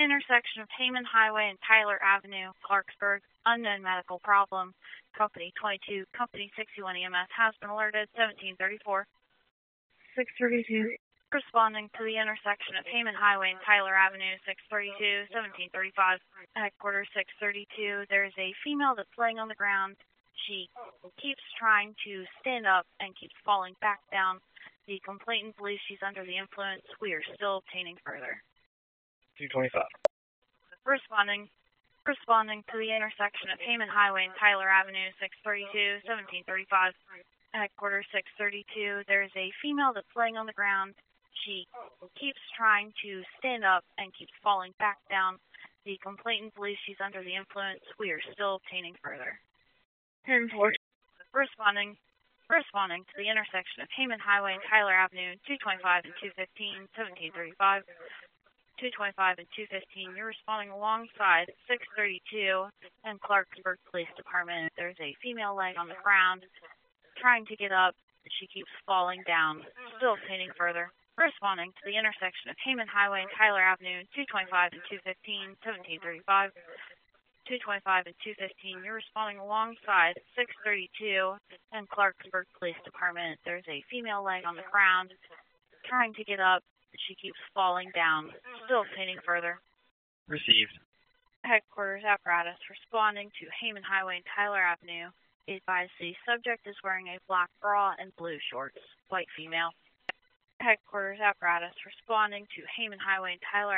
Intersection of Heyman Highway and Tyler Avenue, Clarksburg. Unknown medical problem. Company 22, Company 61 EMS has been alerted. 1734. 632. Responding to the intersection of Heyman Highway and Tyler Avenue, 632, 1735. Headquarters 632. There's a female that's laying on the ground. She keeps trying to stand up and keeps falling back down. The complainant believes she's under the influence. We are still obtaining further. 225. Responding to the intersection of Heyman Highway and Tyler Avenue, 632, 1735. Headquarters 632. There's a female that's laying on the ground. She keeps trying to stand up and keeps falling back down. The complainant believes she's under the influence. We are still obtaining further. 10-4. Responding to the intersection of Heyman Highway and Tyler Avenue, 225 and 215, 1735. 225 and 215. You're responding alongside 632 and Clarksburg Police Department. There's a female laying on the ground, trying to get up. She keeps falling down. Still obtaining further. Responding to the intersection of Heyman Highway and Tyler Avenue, 225 and 215, 1735. 225 and 215. You're responding alongside 632 and Clarksburg Police Department. There's a female laying on the ground, trying to get up. She keeps falling down. Still obtaining further. Received. Headquarters apparatus responding to Heyman Highway and Tyler Avenue. Advise the subject is wearing a black bra and blue shorts. White female. Headquarters apparatus responding to Heyman Highway and Tyler